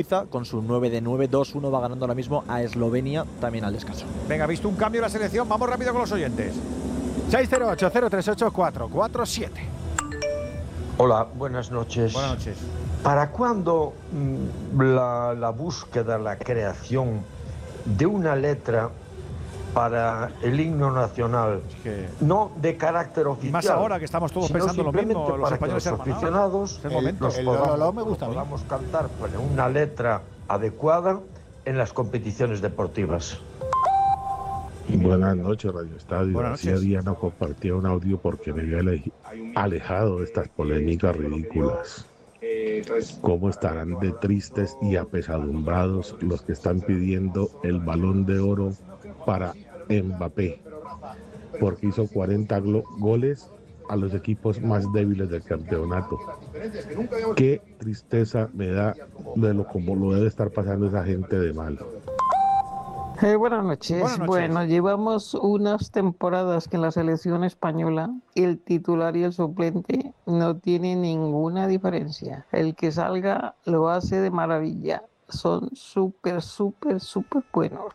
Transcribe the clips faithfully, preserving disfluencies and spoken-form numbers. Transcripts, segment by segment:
Suiza con su nueve de nueve, dos uno va ganando ahora mismo a Eslovenia, también al descanso. Venga, visto un cambio en la selección, vamos rápido con los oyentes. seis cero ocho, cero tres ocho, cuatro cuatro siete. Hola, buenas noches. Buenas noches. ¿Para cuándo mmm, la, la búsqueda, la creación de una letra para el himno nacional, es que... no de carácter oficial, más ahora que estamos todos pensando lo mismo, los para españoles que los aficionados el momento. los El podamos, lo, lo me gusta podamos cantar con una letra adecuada en las competiciones deportivas? Buenas noches, Radio Estadio. Buenas noches. Hacía día no compartía un audio porque me había alejado de estas polémicas ridículas. ¿Cómo estarán de tristes y apesadumbrados los que están pidiendo el Balón de Oro para Mbappé? Porque hizo cuarenta goles a los equipos más débiles del campeonato. Qué tristeza me da de lo como lo debe estar pasando esa gente de mal. Eh, buenas noches. Buenas noches. Bueno, llevamos unas temporadas que en la selección española el titular y el suplente no tienen ninguna diferencia. El que salga lo hace de maravilla. Son súper, súper, súper buenos.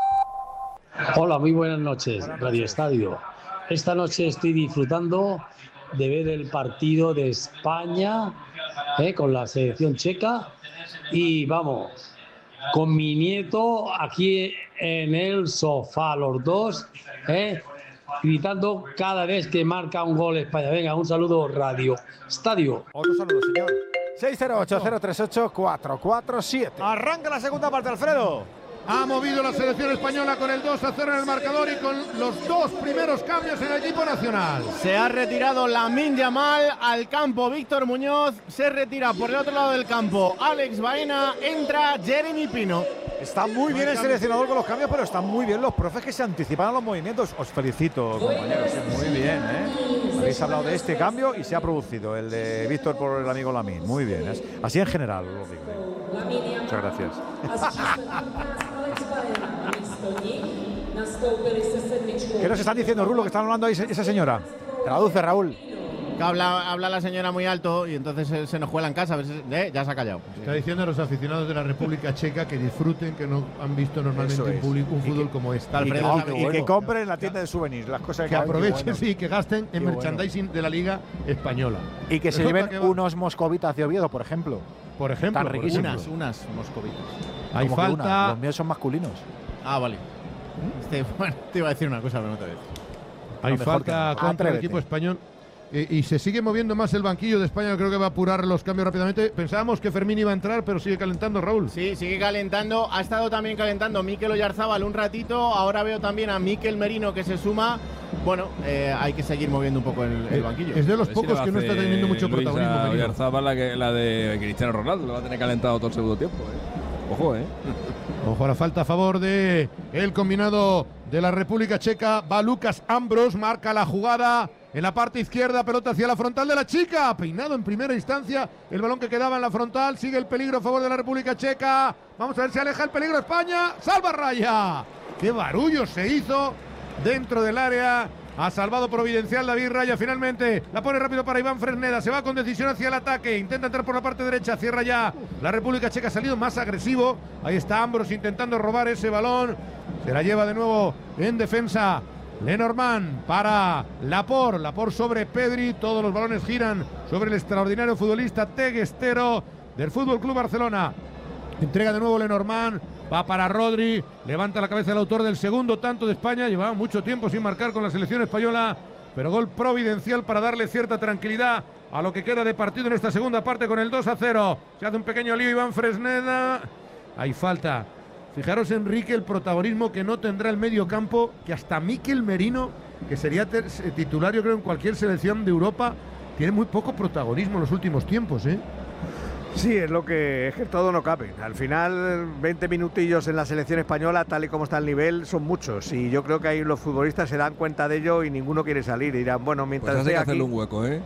Hola, muy buenas noches, Radio Estadio. Esta noche estoy disfrutando de ver el partido de España eh, con la selección checa y vamos, con mi nieto aquí en el sofá, los dos, eh, gritando cada vez que marca un gol España. Venga, un saludo, Radio Estadio. Otro saludo, señor. seis cero ocho, cero tres ocho, cuatro cuatro siete. Arranca la segunda parte, Alfredo. Ha movido la selección española con el dos a cero en el marcador y con los dos primeros cambios en el equipo nacional. Se ha retirado Lamine Yamal al campo. Víctor Muñoz se retira por el otro lado del campo. Alex Baena, entra Jeremy Pino. Está muy bien el seleccionador con los cambios, pero están muy bien los profes que se anticipan a los movimientos. Os felicito, compañeros. Muy bien, ¿eh? Habéis hablado de este cambio y se ha producido el de Víctor por el amigo Lamine. Muy bien, ¿eh? Así en general lo digo. Muchas gracias. ¿Qué nos están diciendo, Rulo, que están hablando ahí esa señora? Traduce, Raúl. Que habla, habla la señora muy alto y entonces se, se nos cuela en casa. Eh, ya se ha callado. Está diciendo a los aficionados de la República Checa que disfruten, que no han visto normalmente un, público, un fútbol que, como este. Y, que, y, que, y que compren en la tienda de souvenirs las cosas que, que aprovechen, bueno. sí, que gasten en qué merchandising bueno. de la Liga Española. Y que se lleven unos moscovitas de Oviedo, por ejemplo. Por ejemplo, Tan riquísimos. Unas, unas moscovitas. Hay Como falta. Una. Los míos son masculinos. Ah, vale. Este, bueno, te iba a decir una cosa, pero no te voy a decir. Hay no, falta no. contra Atrévete. el equipo español. Eh, y se sigue moviendo más el banquillo de España. Yo creo que va a apurar los cambios rápidamente. Pensábamos que Fermín iba a entrar, pero sigue calentando, Raúl. Sí, sigue calentando. Ha estado también calentando Mikel Oyarzábal un ratito. Ahora veo también a Mikel Merino que se suma. Bueno, eh, hay que seguir moviendo un poco el, el banquillo. Es de los pocos si que no está teniendo mucho Luis protagonismo. Oyarzábal, la, que, la de Cristiano Ronaldo, lo va a tener calentado todo el segundo tiempo. ¿eh? Ojo, ¿eh? Ojo a la falta a favor de el combinado de la República Checa. Va Lucas Ambros, marca la jugada en la parte izquierda, pelota hacia la frontal de la chica. Peinado en primera instancia el balón que quedaba en la frontal. Sigue el peligro a favor de la República Checa. Vamos a ver si aleja el peligro España. ¡Salva Raya! ¡Qué barullo se hizo dentro del área! Ha salvado Providencial David Raya. Finalmente la pone rápido para Iván Fresneda. Se va con decisión hacia el ataque. Intenta entrar por la parte derecha. Cierra ya. La República Checa ha salido más agresivo. Ahí está Ambros intentando robar ese balón. Se la lleva de nuevo en defensa Lenormand para Laporte. Laporte sobre Pedri. Todos los balones giran sobre el extraordinario futbolista teguestero del Fútbol Club Barcelona. Entrega de nuevo Lenormand. Va para Rodri, levanta la cabeza el autor del segundo tanto de España. Llevaba mucho tiempo sin marcar con la selección española, pero gol providencial para darle cierta tranquilidad a lo que queda de partido en esta segunda parte con el dos a cero. Se hace un pequeño lío Iván Fresneda. Hay falta. Fijaros, Enrique, el protagonismo que no tendrá el medio campo, que hasta Mikel Merino, que sería titular yo creo en cualquier selección de Europa, tiene muy poco protagonismo en los últimos tiempos, ¿eh? Sí, es lo que es que todo no cabe. Al final, veinte minutillos en la selección española, tal y como está el nivel, son muchos. Y yo creo que ahí los futbolistas se dan cuenta de ello y ninguno quiere salir. Y dirán, bueno, mientras pues hay que esté hacerle aquí, un hueco, ¿eh?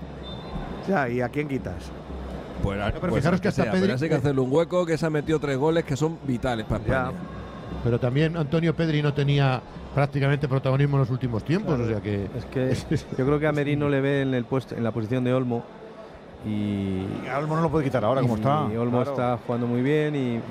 Ya, ¿y a quién quitas? Pues, no, pero pues fijaros que hasta sea, Pedri, pero hay que hacerle un hueco, que se ha metido tres goles que son vitales para España. Ya. Pero también Antonio Pedri no tenía prácticamente protagonismo en los últimos tiempos, claro, o sea que es que yo creo que a Merino le ve en el puesto, en la posición de Olmo. Y, y Olmo no lo puede quitar ahora, como está. Y Olmo claro. está jugando muy bien y,